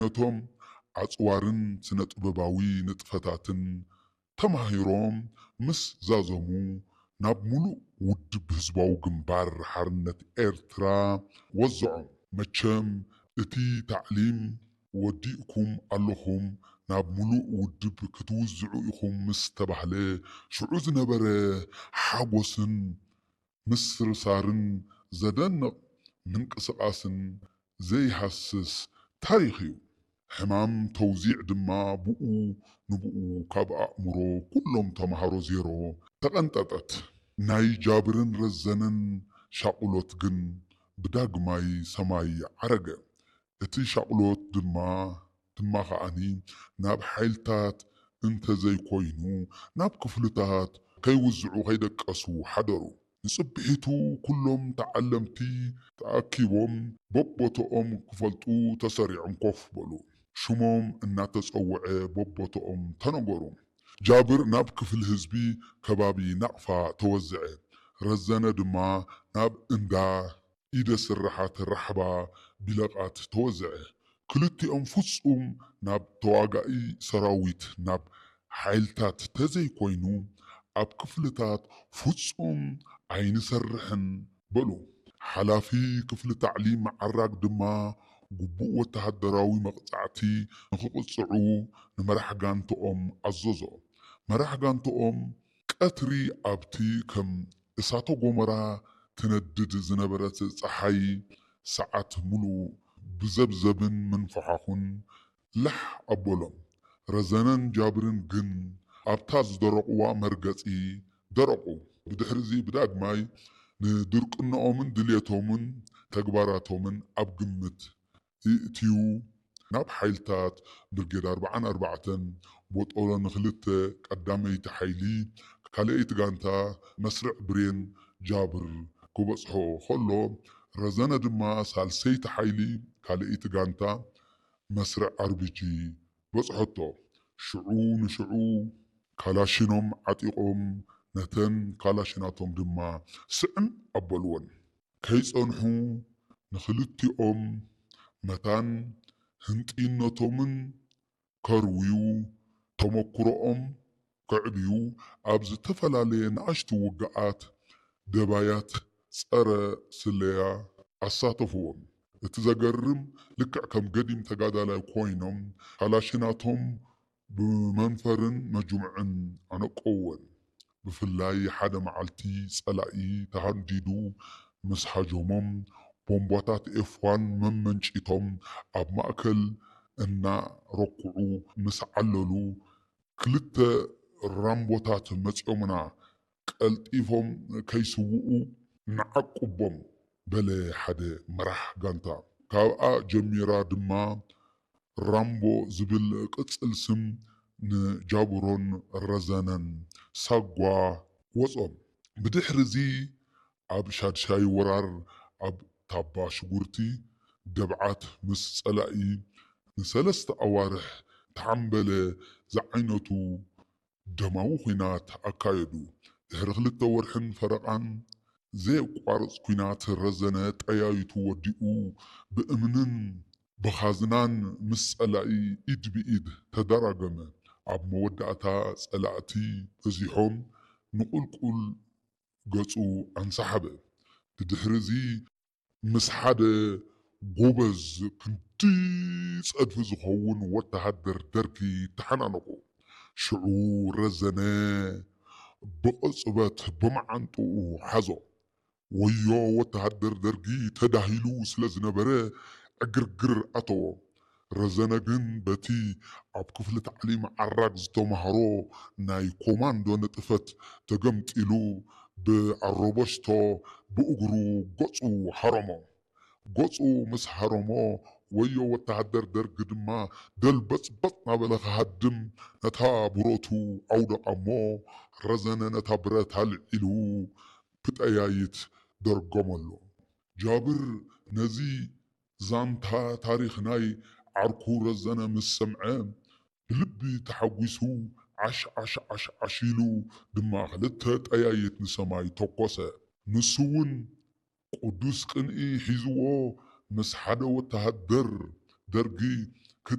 ነቶም ኣጽዋርን ስነ-ጥበባዊ ንጥፈታትን ተማሂሮም ምስ ዛዘሙ ናብ ሙሉእ ውድብ ህዝባዊ ግንባር ሓርነት ኤርትራ ወዝዖም። መቸም እቲ ታዕሊም ወዲእኩም ኣለኹም ናብ ሙሉእ ውድብ ክትውዝዑ ኢኹም ምስ ተባህለ ሽዑ ዝነበረ ሓጎስን ምስርሳርን ዘደንቕ ምንቅስቓስን ዘይሃስስ ታሪኽ እዩ። ሕማም ተውዚዕ ድማ ብኡ ንብኡ ካብ ኣእምሮ ኩሎም ተምሃሮ ዜሮ ተቐንጠጠት። ናይ ጃብርን ረዘነን ሻቁሎት ግን ብዳግማይ ሰማይ ዓረገ። እቲ ሻቁሎት ድማ ከዓኒ ናብ ሓይልታት እንተዘይኮይኑ ናብ ክፍልታት ከይውዝዑ ከይደቀሱ ሓደሩ። ንጽብሒቱ ኩሎም ተዓለምቲ ተኣኪቦም በቦቶኦም ክፈልጡ ተሰሪዖም ኮፍ በሉ። ሽሞም እናተጸውዐ በቦቶኦም ተነገሩ። ጃብር ናብ ክፍሊ ህዝቢ ከባቢ ናቕፋ ተወዝዐ። ረዘነ ድማ ናብ እንዳ ኢደ ስራሓት ራሕባ ቢለቓት ተወዝዐ። ክልቲኦም ፍጹም ናብ ተዋጋኢ ሰራዊት ናብ ሓይልታት ተዘይኮይኑ ኣብ ክፍልታት ፍጹም ኣይንሰርሕን በሉ። ሓላፊ ክፍሊ ታዕሊም ዓራግ ድማ ግቡእ ወተሃደራዊ መቕጻዕቲ ንኽቕጽዑ ንመራሕ ጋንትኦም ኣዘዞ። መራሕ ጋንትኦም ቀትሪ ኣብቲ ከም እሳተ ጎመራ ትነድድ ዝነበረት ፀሓይ ሰዓት ሙሉእ ብዘብዘብን ምንፍሓኹን ላሕ ኣበሎም። ረዘነን ጃብርን ግን ኣብታ ዝደረቑዋ መርገፂ ደረቑ። ብድሕሪዚ ብዳግማይ ንድርቅነኦምን ድልየቶምን ተግባራቶምን ኣብ ግምት ይእትዩ ናብ ሓይልታት ብርጌድ 44 ቦጦሎ ንክልተ ቀዳመይቲ ሓይሊ ካልአይቲ ጋንታ መስርዕ ብሬን ጃብር ክበጽሖ ከሎ ረዘነ ድማ ሳልሰይቲ ሓይሊ ካልአይቲ ጋንታ መስርዕ ኣርቢጂ በጽሖቶ። ሽዑ ንሽዑ ካላሽኖም ዓጢቖም ነተን ካላሽናቶም ድማ ስዕም ኣበልወን። ከይጸንሑ ንኽልቲኦም መታን ህንጢነቶምን ከርውዩ ተመክሮኦም ከዕብዩ ኣብ ዝተፈላለየ ንኣሽቱ ውግኣት ደባያት ጸረ ስለያ ኣሳተፍዎም። እቲ ዘገርም ልክዕ ከም ገዲም ተጋዳላይ ኮይኖም ካላሽናቶም ብመንፈርን መጅሙዕን ኣነቆወን። ብፍላይ ሓደ መዓልቲ ጸላኢ ተሃንዲዱ ምስ ሃጀሞም ቦምባታት ኤፍ1 መመንጭቶም ኣብ ማእከል እናረኩዑ ምስ ዓለሉ ክልተ ራምቦታት መጺኦምና ቀልጢፎም ከይስውኡ ንዓቁቦም በለ ሓደ መራሕ ጋንታ። ካብኣ ጀሚራ ድማ ራምቦ ዝብል ቅጽል ስም ንጃብሮን ረዘነን ሳጓ ወጾም። ብድሕሪዚ ኣብ ሻድሻይ ወራር ኣብ ታባ ሽጉርቲ ደብዓት ምስ ጸላኢ ንሰለስተ ኣዋርሕ ተሓንበለ ዝዓይነቱ ደማዊ ኩናት ኣካየዱ። ድሕሪ 2 ወርሕን ፈረቓን ዘየቋርጽ ኩናት ረዘነ ጠያይቱ ወዲኡ ብእምንን ብኻዝናን ምስ ጸላኢ ኢድ ብኢድ ተደራገመ። ኣብ መወዳእታ ጸላእቲ እዚሖም ንቁልቁል ገጹ ኣንሰሓበ። ብድሕሪዚ ምስ ሓደ ጎበዝ ክንዲ ጸድፊ ዝኸውን ወተሃደር ደርጊ ተሓናነቁ። ሽዑ ረዘነ ብቕጽበት ብመዓንጥኡ ሓዞ። ወዮ ወተሃደር ደርጊ ተዳሂሉ ስለ ዝነበረ ዕግርግር ኣተዎ። ረዘነ ግን በቲ ኣብ ክፍሊ ታዕሊም ዓራግ ዝተምሃሮ ናይ ኮማንዶ ንጥፈት ተገምጢሉ ብኣሮበሽቶ ብእግሩ ገጹ ሃረሞ። ገጹ ምስ ሃረሞ ወዮ ወተሃደር ደርጊ ድማ ደልበጽበጽ ናበለ ክሃድም ነታ ብረቱ ኣውደቓ እሞ ረዘነ ነታ ብረት ኣልዒሉ ብጠያይት ደርገመሎ። ጃብር ነዚ ዛንታ ታሪክ ናይ ዓርኩ ረዘነ ምስ ሰምዐ ብልቢ ተሓጒሱ ዓሽ ኢሉ ድማ ክልተ ጠያይት ንሰማይ ተኮሰ። ንሱ እውን ቅዱስ ቅንኢ ሒዝዎ ምስ ሓደ ወተሃደር ደርጊ